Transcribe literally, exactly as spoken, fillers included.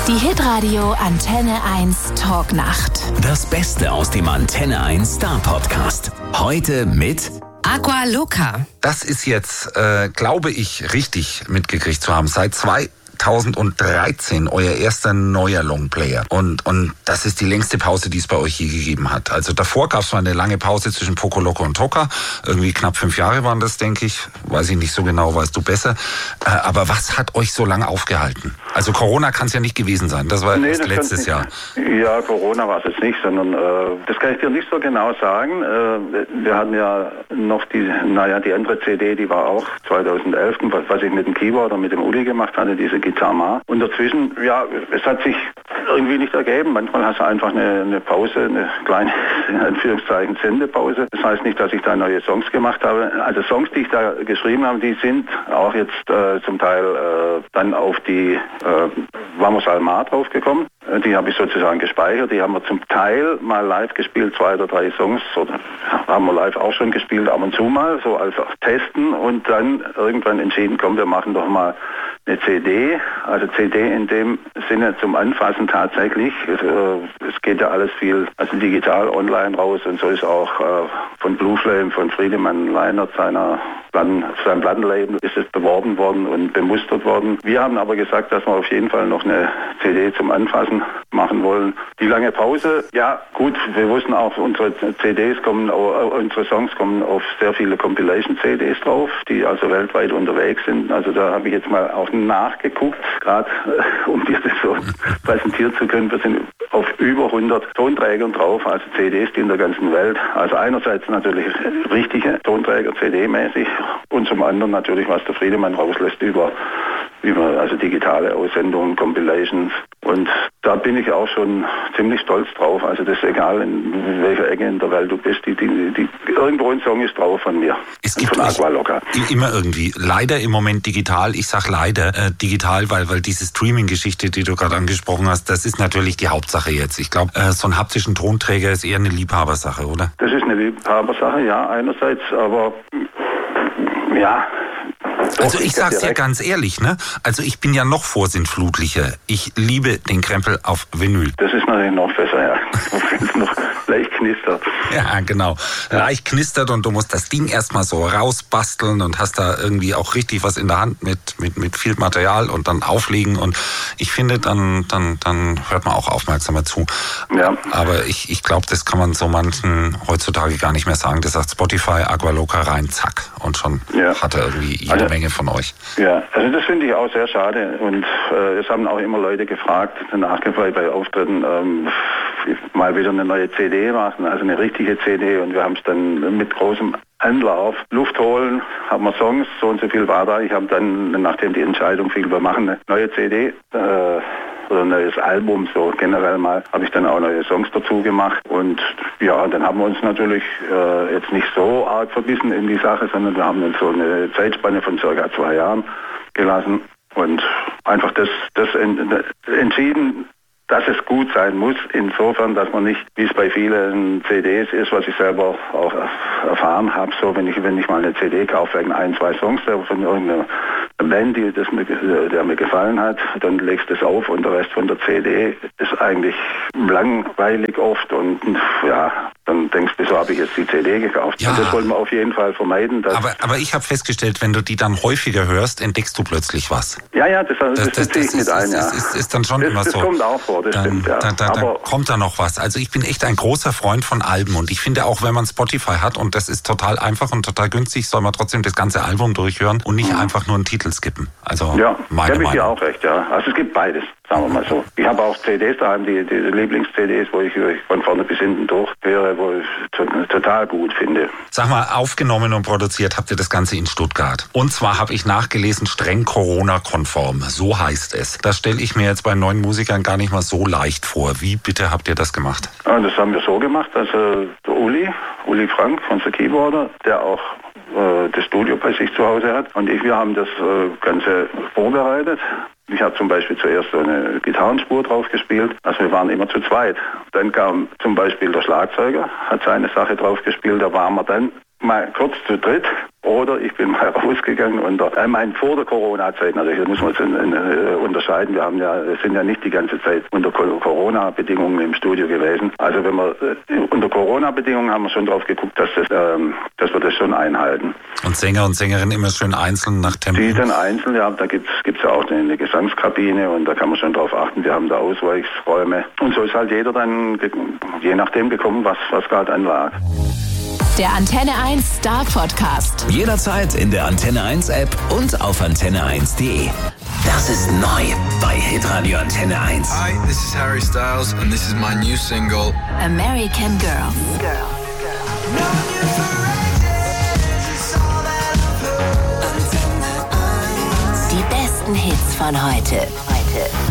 Die Hitradio Antenne eins Talknacht. Das Beste aus dem Antenne eins Star Podcast. Heute mit Aqua Loca. Das ist jetzt, äh, glaube ich, richtig mitgekriegt zu haben. Seit zweitausenddreizehn euer erster neuer Longplayer. Und, und das ist die längste Pause, die es bei euch je gegeben hat. Also davor gab es mal eine lange Pause zwischen Poco Loco und Toka. Irgendwie knapp fünf Jahre waren das, denke ich. Weiß ich nicht so genau, weißt du besser. Äh, aber was hat euch so lange aufgehalten? Also Corona kann es ja nicht gewesen sein. Das war nee, erst das letztes Jahr. Ja, Corona war es jetzt nicht, sondern äh, das kann ich dir nicht so genau sagen. Äh, wir hatten ja noch die, naja, die andere C D, die war auch zweitausendelf, was, was ich mit dem Keyboarder, mit dem Uli gemacht hatte, diese Guitar Ma. Und dazwischen, ja, es hat sich irgendwie nicht ergeben. Manchmal hast du einfach eine, eine Pause, eine kleine, in Anführungszeichen, Sendepause. Das heißt nicht, dass ich da neue Songs gemacht habe. Also Songs, die ich da geschrieben habe, die sind auch jetzt äh, zum Teil äh, dann auf die äh, Vamos al Mar draufgekommen. Die habe ich sozusagen gespeichert. Die haben wir zum Teil mal live gespielt, zwei oder drei Songs. Oder haben wir live auch schon gespielt, ab und zu mal, so als auch Testen. Und dann irgendwann entschieden, komm, wir machen doch mal eine C D. Also C D in dem Sinne zum Anfassen tatsächlich. Es, äh, es geht ja alles viel, also digital online raus. Und so ist auch äh, von Blue Flame, von Friedemann Leinert, seiner Platten, seinem Plattenlabel, ist es beworben worden und bemustert worden. Wir haben aber gesagt, dass wir auf jeden Fall noch eine C D zum Anfassen machen wollen. Die lange Pause, ja gut, wir wussten auch, unsere C Ds kommen, unsere Songs kommen auf sehr viele Compilation-C Ds drauf, die also weltweit unterwegs sind. Also da habe ich jetzt mal auch nachgeguckt, gerade äh, um dir das so präsentieren zu können. Wir sind auf über hundert Tonträgern drauf, also C Ds, die in der ganzen Welt, also einerseits natürlich richtige Tonträger, C D-mäßig, und zum anderen natürlich, was der Friedemann rauslässt über, über also digitale Aussendungen, Compilations. Und da bin ich auch schon ziemlich stolz drauf. Also das ist egal, in welcher Ecke in der Welt du bist, die, die, die, irgendwo ein Song ist drauf von mir. Es gibt von Aqua Loca. Immer irgendwie. Leider im Moment digital. Ich sag leider äh, digital, weil, weil diese Streaming-Geschichte, die du gerade angesprochen hast, das ist natürlich die Hauptsache jetzt. Ich glaube, äh, so ein haptischen Tonträger ist eher eine Liebhabersache, oder? Das ist eine Liebhabersache, ja, einerseits, aber ja. Also ich sag's dir ganz ehrlich, ne? Also ich bin ja noch vorsinnflutlicher. Ich liebe den Krempel auf Vinyl. Das ist natürlich noch besser, ja. Wenn es noch leicht knistert. Ja, genau. Ja. Leicht knistert und du musst das Ding erstmal so rausbasteln und hast da irgendwie auch richtig was in der Hand mit, mit, mit viel Material und dann auflegen. Und ich finde, dann, dann, dann hört man auch aufmerksamer zu. Ja. Aber ich, ich glaube, das kann man so manchen heutzutage gar nicht mehr sagen. Das sagt Spotify, Aqua Loca rein, zack. Und schon ja. hat er irgendwie jede also, Menge von euch. Ja, also das finde ich auch sehr schade. Und äh, es haben auch immer Leute gefragt, nachgefragt bei Auftritten, ähm, mal wieder eine neue C D machen, also eine richtige C D. Und wir haben es dann mit großem Anlauf, Luft holen, haben wir Songs, so und so viel war da. Ich habe dann, nachdem die Entscheidung fiel, wir machen eine neue C D, äh, oder ein neues Album, so generell mal, habe ich dann auch neue Songs dazu gemacht. Und ja, dann haben wir uns natürlich äh, jetzt nicht so arg verbissen in die Sache, sondern wir haben uns so eine Zeitspanne von circa zwei Jahren gelassen und einfach das, das entschieden, dass es gut sein muss, insofern, dass man nicht, wie es bei vielen C Ds ist, was ich selber auch erfahren habe, so wenn ich wenn ich mal eine C D kaufe wegen ein, zwei Songs von irgendeiner Band, die das mir, der mir gefallen hat, dann legst du es auf und der Rest von der C D ist eigentlich langweilig oft und ja, dann denkst du, so habe ich jetzt die C D gekauft. Ja. Und das wollen wir auf jeden Fall vermeiden. Dass aber, aber ich habe festgestellt, wenn du die dann häufiger hörst, entdeckst du plötzlich was. Ja, ja, das, das, das, das ziehe ich mit ein. Das ja. ist, ist dann schon das, immer das so. Das kommt auch vor, das dann, stimmt, ja. Da, da, da kommt da noch was. Also ich bin echt ein großer Freund von Alben und ich finde auch, wenn man Spotify hat und das ist total einfach und total günstig, soll man trotzdem das ganze Album durchhören und nicht mhm. einfach nur einen Titel skippen. Also ja, meine da habe ich dir Meinung. auch recht, ja. Also es gibt beides, sagen wir mal so. Ich habe auch C Ds daheim, die, die Lieblings-C Ds, wo ich von vorne bis hinten durchhöre, wo ich total gut finde. Sag mal, aufgenommen und produziert habt ihr das Ganze in Stuttgart. Und zwar habe ich nachgelesen, streng Corona-konform. So heißt es. Das stelle ich mir jetzt bei neuen Musikern gar nicht mal so leicht vor. Wie bitte habt ihr das gemacht? Ja, das haben wir so gemacht. Also der Uli, Uli Frank, unser Keyboarder, der auch äh, das Studio bei sich zu Hause hat. Und ich, wir haben das äh, Ganze vorbereitet. Ich habe zum Beispiel zuerst so eine Gitarrenspur drauf gespielt. Also wir waren immer zu zweit. Dann kam zum Beispiel der Schlagzeuger, hat seine Sache drauf gespielt. Da waren wir dann mal kurz zu dritt. oder ich bin mal rausgegangen unter, äh, mein vor der Corona-Zeit, also hier muss man es in, in, äh, unterscheiden, wir haben ja, sind ja nicht die ganze Zeit unter Corona-Bedingungen im Studio gewesen. Also wenn wir äh, unter Corona-Bedingungen haben wir schon drauf geguckt, dass, das, ähm, dass wir das schon einhalten. Und Sänger und Sängerinnen immer schön einzeln nach Tempo? Die dann einzeln, ja, da gibt es ja auch eine, eine Gesangskabine und da kann man schon drauf achten, wir haben da Ausweichsräume. Und so ist halt jeder dann, je nachdem gekommen, was, was gerade anlag. Der Antenne eins Star Podcast. Jederzeit in der Antenne eins App und auf antenne eins punkt de. Das ist neu bei Hitradio Antenne eins. Hi, this is Harry Styles and this is my new single American Girl. Girl. Die besten Hits von heute. Heute.